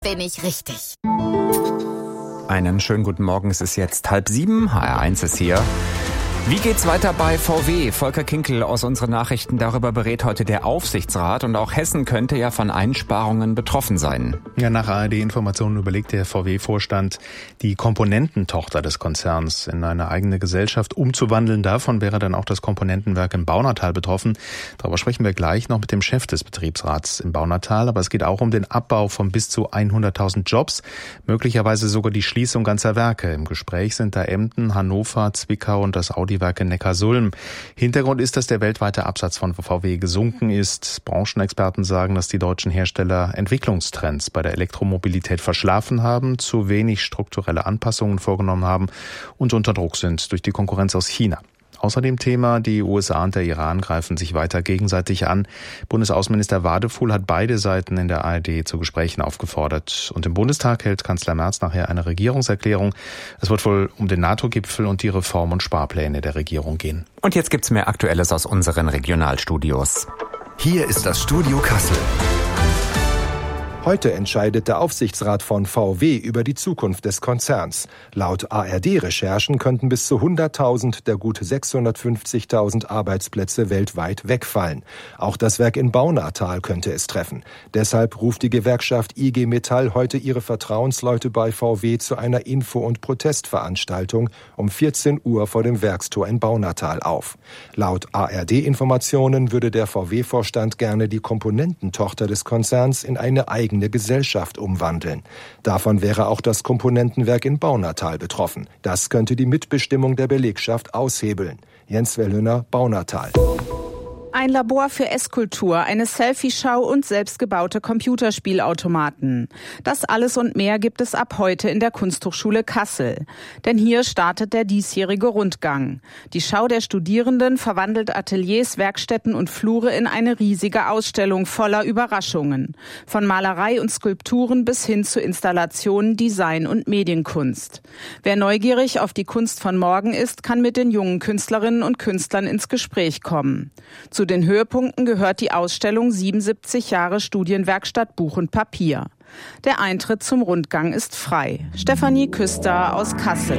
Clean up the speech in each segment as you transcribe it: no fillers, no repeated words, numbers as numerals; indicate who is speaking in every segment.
Speaker 1: bin ich richtig.
Speaker 2: Einen schönen guten Morgen, es ist jetzt 6:30, HR1 ist hier. Wie geht's weiter bei VW? Volker Kinkel aus unseren Nachrichten, darüber berät heute der Aufsichtsrat und auch Hessen könnte ja von Einsparungen betroffen sein.
Speaker 3: Ja, nach ARD-Informationen überlegt der VW-Vorstand, die Komponententochter des Konzerns in eine eigene Gesellschaft umzuwandeln. Davon wäre dann auch das Komponentenwerk im Baunatal betroffen. Darüber sprechen wir gleich noch mit dem Chef des Betriebsrats im Baunatal. Aber es geht auch um den Abbau von bis zu 100.000 Jobs, möglicherweise sogar die Schließung ganzer Werke. Im Gespräch sind da Emden, Hannover, Zwickau und das Audi-Werk in Neckarsulm. Hintergrund ist, dass der weltweite Absatz von VW gesunken ist. Branchenexperten sagen, dass die deutschen Hersteller Entwicklungstrends bei der Elektromobilität verschlafen haben, zu wenig strukturelle Anpassungen vorgenommen haben und unter Druck sind durch die Konkurrenz aus China. Außerdem Thema, die USA und der Iran greifen sich weiter gegenseitig an. Bundesaußenminister Wadefuhl hat beide Seiten in der ARD zu Gesprächen aufgefordert. Und im Bundestag hält Kanzler Merz nachher eine Regierungserklärung. Es wird wohl um den NATO-Gipfel und die Reform- und Sparpläne der Regierung gehen.
Speaker 2: Und jetzt gibt's mehr Aktuelles aus unseren Regionalstudios.
Speaker 4: Hier ist das Studio Kassel.
Speaker 5: Heute entscheidet der Aufsichtsrat von VW über die Zukunft des Konzerns. Laut ARD-Recherchen könnten bis zu 100.000 der gut 650.000 Arbeitsplätze weltweit wegfallen. Auch das Werk in Baunatal könnte es treffen. Deshalb ruft die Gewerkschaft IG Metall heute ihre Vertrauensleute bei VW zu einer Info- und Protestveranstaltung um 14 Uhr vor dem Werkstor in Baunatal auf. Laut ARD-Informationen würde der VW-Vorstand gerne die Komponententochter des Konzerns in eine eigene Gesellschaft umwandeln. Davon wäre auch das Komponentenwerk in Baunatal betroffen. Das könnte die Mitbestimmung der Belegschaft aushebeln. Jens Wellhöner, Baunatal.
Speaker 6: Ein Labor für Esskultur, eine Selfie-Schau und selbstgebaute Computerspielautomaten. Das alles und mehr gibt es ab heute in der Kunsthochschule Kassel. Denn hier startet der diesjährige Rundgang. Die Schau der Studierenden verwandelt Ateliers, Werkstätten und Flure in eine riesige Ausstellung voller Überraschungen. Von Malerei und Skulpturen bis hin zu Installationen, Design und Medienkunst. Wer neugierig auf die Kunst von morgen ist, kann mit den jungen Künstlerinnen und Künstlern ins Gespräch kommen. Zu den Höhepunkten gehört die Ausstellung 77 Jahre Studienwerkstatt Buch und Papier. Der Eintritt zum Rundgang ist frei. Stefanie Küster aus Kassel.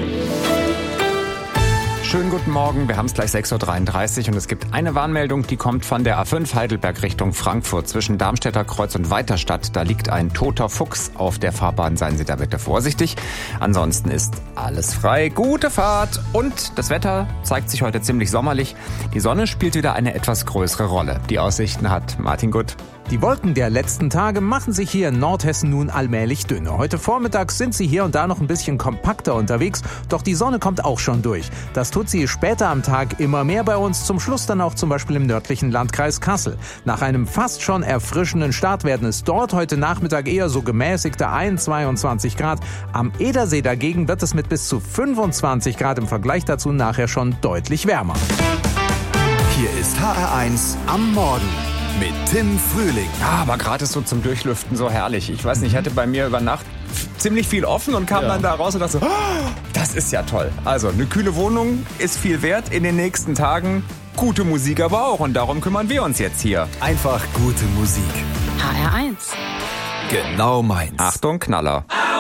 Speaker 2: Schönen guten Morgen, wir haben es gleich 6:33 Uhr und es gibt eine Warnmeldung, die kommt von der A5 Heidelberg Richtung Frankfurt zwischen Darmstädter Kreuz und Weiterstadt. Da liegt ein toter Fuchs auf der Fahrbahn, seien Sie da bitte vorsichtig. Ansonsten ist alles frei, gute Fahrt und das Wetter zeigt sich heute ziemlich sommerlich. Die Sonne spielt wieder eine etwas größere Rolle. Die Aussichten hat Martin Gutt.
Speaker 7: Die Wolken der letzten Tage machen sich hier in Nordhessen nun allmählich dünner. Heute Vormittag sind sie hier und da noch ein bisschen kompakter unterwegs, doch die Sonne kommt auch schon durch. Das tut sie später am Tag immer mehr bei uns, zum Schluss dann auch zum Beispiel im nördlichen Landkreis Kassel. Nach einem fast schon erfrischenden Start werden es dort heute Nachmittag eher so gemäßigte 22 Grad. Am Edersee dagegen wird es mit bis zu 25 Grad im Vergleich dazu nachher schon deutlich wärmer.
Speaker 4: Hier ist HR1 am Morgen mit Tim Frühling.
Speaker 2: Ja, aber gerade ist so zum Durchlüften so herrlich. Ich weiß nicht, ich hatte bei mir über Nacht ziemlich viel offen und kam dann da raus und dachte so, das ist ja toll. Also eine kühle Wohnung ist viel wert in den nächsten Tagen. Gute Musik aber auch und darum kümmern wir uns jetzt hier.
Speaker 4: Einfach gute Musik.
Speaker 1: HR1.
Speaker 4: Genau meins.
Speaker 2: Achtung, Knaller.